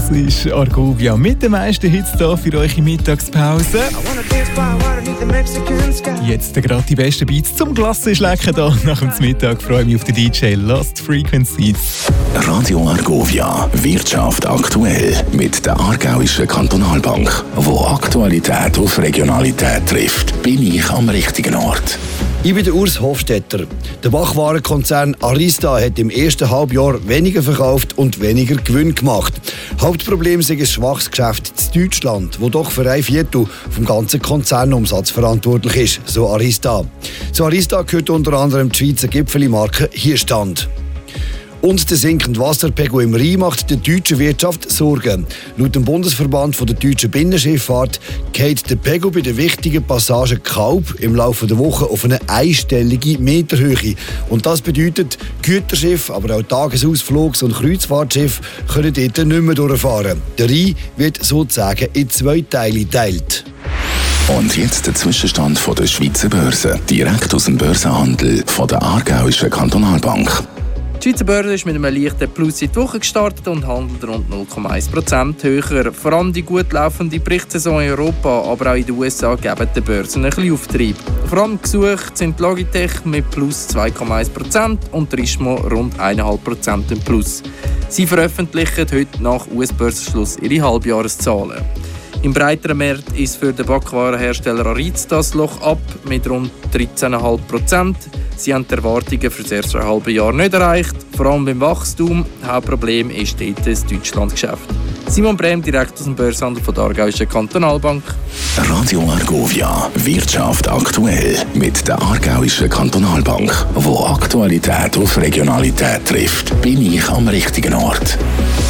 Das ist Argovia mit den meisten Hits hier für eure Mittagspause. Jetzt gerade die besten Beats zum Glassenschlecken hier nach dem Mittag. Freue mich auf den DJ Lost Frequencies. Radio Argovia, Wirtschaft aktuell mit der Aargauischen Kantonalbank. Wo Aktualität auf Regionalität trifft, bin ich am richtigen Ort. Ich bin der Urs Hofstetter. Der Bachwarenkonzern Arista hat im ersten Halbjahr weniger verkauft und weniger Gewinn gemacht. Hauptproblem ist ein schwaches Geschäft in Deutschland, das doch für 1/4 vom ganzen Konzernumsatz verantwortlich ist, so Arista. Zu Arista gehört unter anderem die Schweizer Gipfeli-Marke Hierstand. Und der sinkende Wasserpegel im Rhein macht der deutschen Wirtschaft Sorgen. Laut dem Bundesverband der deutschen Binnenschifffahrt geht der Pegel bei der wichtigen Passage Kalb im Laufe der Woche auf eine einstellige Meterhöhe. Und das bedeutet, Güterschiffe, aber auch Tagesausflugs- und Kreuzfahrtschiffe können dort nicht mehr durchfahren. Der Rhein wird sozusagen in 2 Teile geteilt. Und jetzt der Zwischenstand von der Schweizer Börse, direkt aus dem Börsenhandel von der Aargauischen Kantonalbank. Die Schweizer Börse ist mit einem leichten Plus in die Woche gestartet und handelt rund 0,1% höher. Vor allem die gut laufende Berichtssaison in Europa, aber auch in den USA geben den Börsen ein bisschen Auftrieb. Vor allem gesucht sind Logitech mit plus 2,1% und Richmo rund 1,5% im Plus. Sie veröffentlichen heute nach US-Börsenschluss ihre Halbjahreszahlen. Im breiteren Markt ist für den Backwarenhersteller Aritz das Loch ab mit rund 13,5%. Sie haben die Erwartungen für das erste halbe Jahr nicht erreicht, vor allem beim Wachstum. Hauptproblem ist dort das Deutschlandgeschäft. Simon Brehm, direkt aus dem Börsenhandel von der Aargauischen Kantonalbank. Radio Argovia, Wirtschaft aktuell mit der Aargauischen Kantonalbank. Wo Aktualität auf Regionalität trifft, bin ich am richtigen Ort.